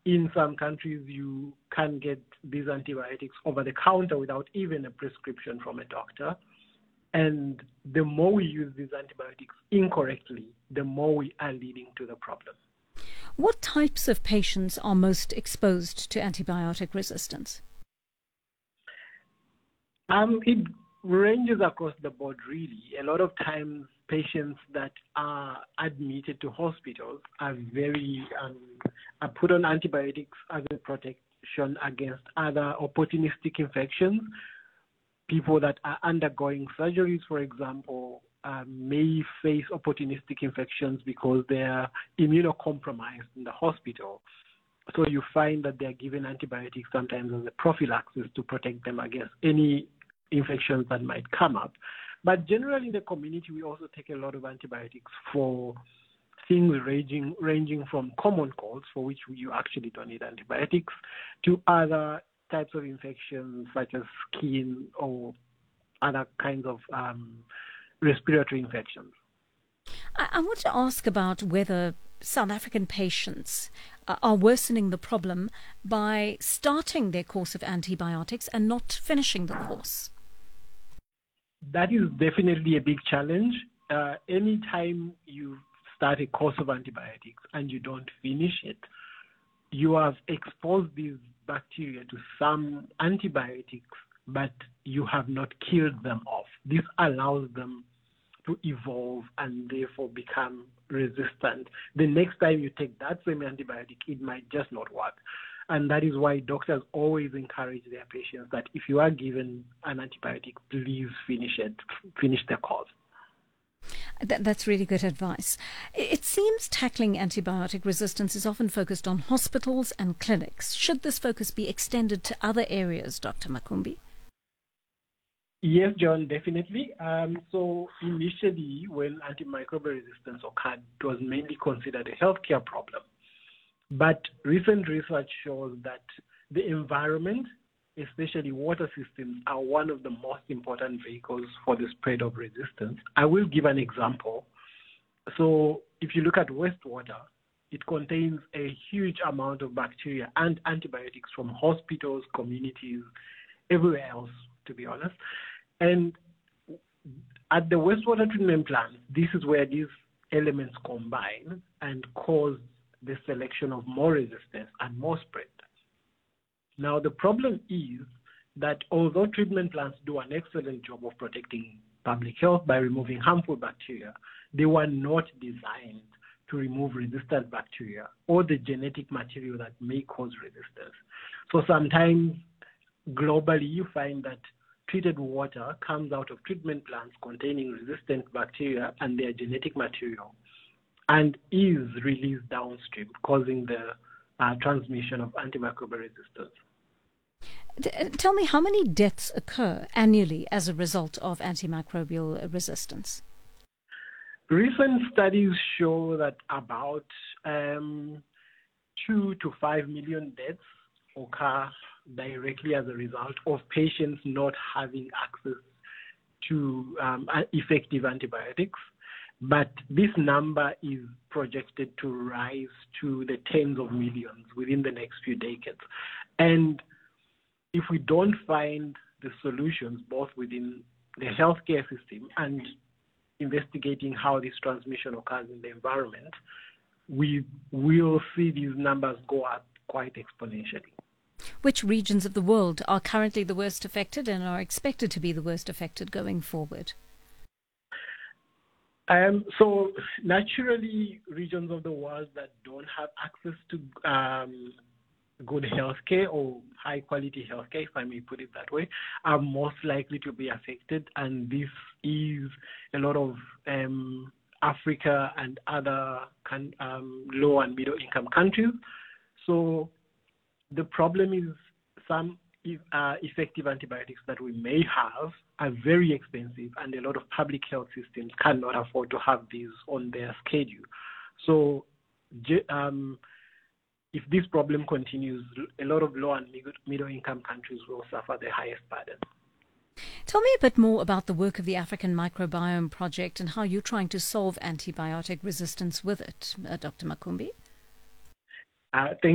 in some countries, you can get these antibiotics over the counter without even a prescription from a doctor. And the more we use these antibiotics incorrectly, the more we are leading to the problem. What types of patients are most exposed to antibiotic resistance? It ranges across the board, really. A lot of times, patients that are admitted to hospitals are put on antibiotics as a protection against other opportunistic infections. People that are undergoing surgeries, for example, may face opportunistic infections because they are immunocompromised in the hospital. So you find that they are given antibiotics sometimes as a prophylaxis to protect them against any infections that might come up. But generally in the community, we also take a lot of antibiotics for things ranging from common colds, for which you actually don't need antibiotics, to other types of infections such as skin or other kinds of respiratory infections. I want to ask about whether South African patients are worsening the problem by starting their course of antibiotics and not finishing the course. That is definitely a big challenge. Anytime you start a course of antibiotics and you don't finish it, you have exposed these bacteria to some antibiotics, but you have not killed them off. This allows them to evolve and therefore become resistant. The next time you take that same antibiotic, it might just not work. And that is why doctors always encourage their patients that if you are given an antibiotic, please finish the course. That's really good advice. It seems tackling antibiotic resistance is often focused on hospitals and clinics. Should this focus be extended to other areas, Dr. Makumbi? Yes, John, definitely. So initially, when antimicrobial resistance occurred, it was mainly considered a healthcare problem. But recent research shows that the environment, especially water systems, are one of the most important vehicles for the spread of resistance. I will give an example. So if you look at wastewater, it contains a huge amount of bacteria and antibiotics from hospitals, communities, everywhere else, to be honest. And at the wastewater treatment plants, this is where these elements combine and cause the selection of more resistance and more spread. Now, the problem is that although treatment plants do an excellent job of protecting public health by removing harmful bacteria, they were not designed to remove resistant bacteria or the genetic material that may cause resistance. So sometimes globally, you find that treated water comes out of treatment plants containing resistant bacteria and their genetic material and is released downstream, causing the transmission of antimicrobial resistance. Tell me, how many deaths occur annually as a result of antimicrobial resistance? Recent studies show that about 2 to 5 million deaths occur directly as a result of patients not having access to effective antibiotics. But this number is projected to rise to the tens of millions within the next few decades. And if we don't find the solutions both within the healthcare system and investigating how this transmission occurs in the environment, we will see these numbers go up quite exponentially. Which regions of the world are currently the worst affected and are expected to be the worst affected going forward? So naturally, regions of the world that don't have access to good healthcare or high quality healthcare, if I may put it that way, are most likely to be affected. And this is a lot of Africa and other low and middle income countries. So the problem is some effective antibiotics that we may have are very expensive, and a lot of public health systems cannot afford to have these on their schedule. So if this problem continues, a lot of low and middle income countries will suffer the highest burden. Tell me a bit more about the work of the African Microbiome Project and how you're trying to solve antibiotic resistance with it, Dr. Makumbi. Thank